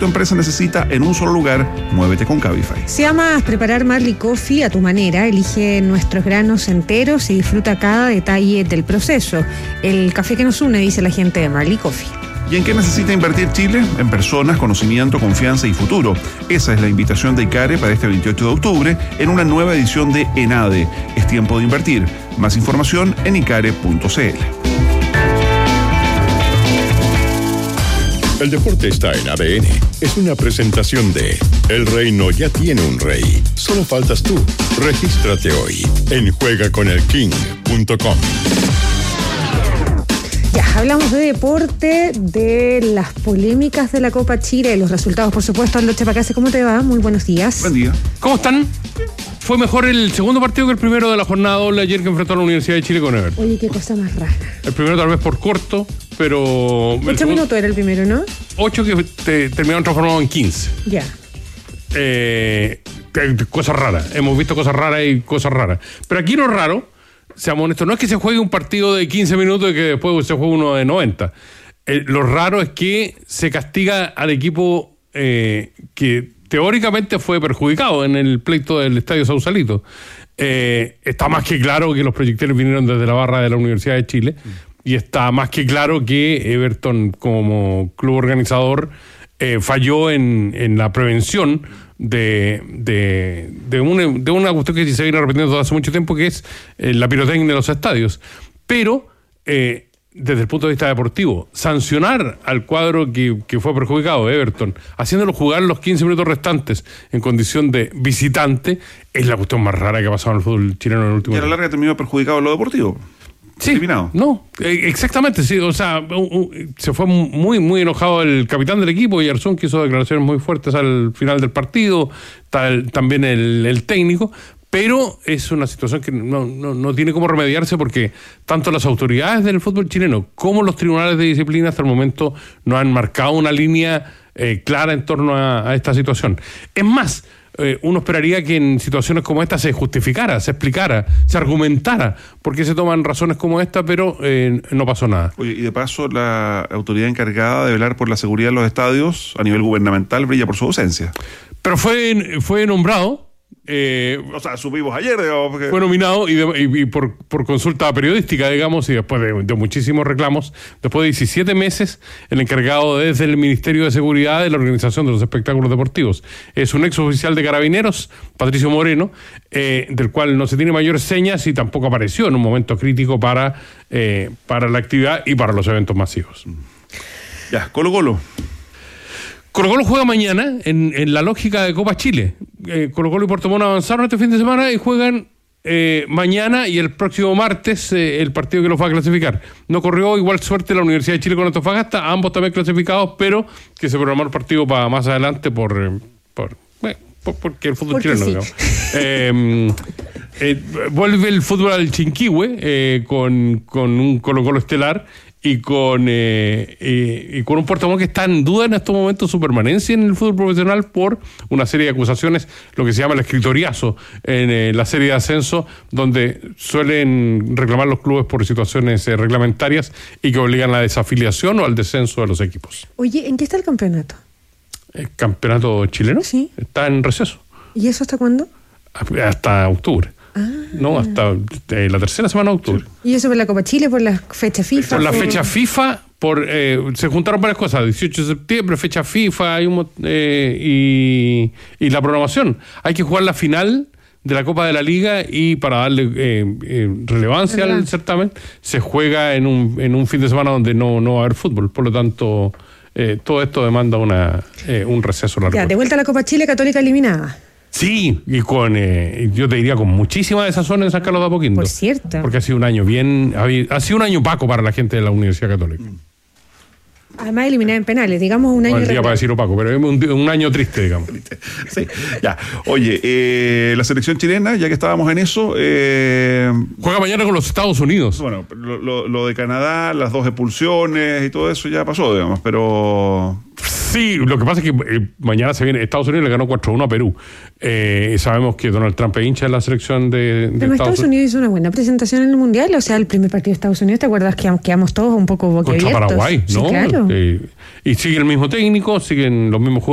tu empresa necesita en un solo lugar, muévete con Cabify. Si amas preparar Marley Coffee a tu manera, elige nuestros granos enteros y disfruta cada detalle del proceso. El café que nos une, dice la gente de Marley Coffee. ¿Y en qué necesita invertir Chile? En personas, conocimiento, confianza y futuro. Esa es la invitación de ICARE para este 28 de octubre en una nueva edición de ENADE. Es tiempo de invertir. Más información en icare.cl. El deporte está en ADN. Es una presentación de El Reino ya tiene un rey. Solo faltas tú. Regístrate hoy en juegaconelking.com. Ya, hablamos de deporte, de las polémicas de la Copa Chile, de los resultados, por supuesto. Aldo Chapacase, ¿cómo te va? Muy buenos días. Buen día. ¿Cómo están? Fue mejor el segundo partido que el primero de la jornada doble ayer que enfrentó a la Universidad de Chile con Everton. Oye, qué cosa más rara. El primero tal vez por corto, pero... 8 minutos era el primero, ¿no? 8 que terminaron transformados en 15. Ya. Cosas raras. Hemos visto cosas raras y cosas raras. Pero aquí lo raro, seamos honestos, no es que se juegue un partido de 15 minutos y que después se juegue uno de 90. Lo raro es que se castiga al equipo que teóricamente fue perjudicado en el pleito del Estadio Sausalito. Está más que claro que los proyectiles vinieron desde la barra de la Universidad de Chile y está más que claro que Everton como club organizador falló en la prevención de una cuestión que se viene repitiendo desde hace mucho tiempo, que es la pirotecnia de los estadios. Pero desde el punto de vista deportivo, sancionar al cuadro que fue perjudicado, Everton, haciéndolo jugar los 15 minutos restantes en condición de visitante, es la cuestión más rara que ha pasado en el fútbol chileno en el último tiempo. Y a la larga terminó perjudicado en lo deportivo. Sí, eliminado. No, exactamente, sí, o sea, se fue muy, muy enojado el capitán del equipo, Yarzón, que hizo declaraciones muy fuertes al final del partido, también el técnico. Pero es una situación que no tiene cómo remediarse porque tanto las autoridades del fútbol chileno como los tribunales de disciplina hasta el momento no han marcado una línea clara en torno a esta situación. Es más, uno esperaría que en situaciones como esta se justificara, se explicara, se argumentara por qué se toman razones como esta, pero no pasó nada. Oye, y de paso, la autoridad encargada de velar por la seguridad de los estadios a nivel gubernamental brilla por su ausencia. Pero fue nombrado. O sea, supimos ayer, digamos, porque... Fue nominado y por consulta periodística, digamos, y después de muchísimos reclamos, después de 17 meses, el encargado desde el Ministerio de Seguridad de la organización de los espectáculos deportivos. Es un ex oficial de Carabineros, Patricio Moreno, del cual no se tiene mayores señas y tampoco apareció en un momento crítico para la actividad y para los eventos masivos. Ya, Colo-Colo. Colo-Colo juega mañana en la lógica de Copa Chile. Colo-Colo y Puerto Montt avanzaron este fin de semana y juegan mañana y el próximo martes el partido que los va a clasificar. No corrió igual suerte la Universidad de Chile con Antofagasta, ambos también clasificados, pero que se programó el partido para más adelante porque el fútbol chileno, digamos. Vuelve el fútbol al Chinquihue con un Colo-Colo estelar y con un Puerto Montt que está en duda en estos momentos su permanencia en el fútbol profesional por una serie de acusaciones, lo que se llama el escritoriazo en la serie de ascenso, donde suelen reclamar los clubes por situaciones reglamentarias y que obligan a la desafiliación o al descenso de los equipos. Oye, ¿en qué está el campeonato? ¿El campeonato chileno? Sí. Está en receso. ¿Y eso hasta cuándo? Hasta octubre. No, hasta la tercera semana de octubre. ¿Y eso por la Copa Chile, por la fecha FIFA? Por la fecha FIFA, se juntaron varias cosas, 18 de septiembre, fecha FIFA y la programación. Hay que jugar la final de la Copa de la Liga y para darle relevancia al certamen, se juega en un fin de semana donde no va a haber fútbol. Por lo tanto, todo esto demanda un receso largo. Ya, de vuelta a la Copa Chile, Católica eliminada. Sí, y yo te diría con muchísima desazón en San Carlos de Apoquindo. Por cierto. Porque ha sido un año opaco para la gente de la Universidad Católica. Además eliminada en penales, digamos un año... No, el día para decir opaco, pero es un año triste, digamos. Sí, ya. Oye, la selección chilena, ya que estábamos en eso... juega mañana con los Estados Unidos. Bueno, lo de Canadá, las 2 expulsiones y todo eso ya pasó, digamos, pero... Sí, lo que pasa es que mañana se viene. Estados Unidos le ganó 4-1 a Perú. Sabemos que Donald Trump es hincha de la selección de Pero Estados Unidos hizo una buena presentación en el Mundial. O sea, el primer partido de Estados Unidos, ¿te acuerdas que quedamos todos un poco boquiabiertos? Contra Paraguay, ¿no? Sí, claro. Y sigue el mismo técnico, siguen los mismos jugadores.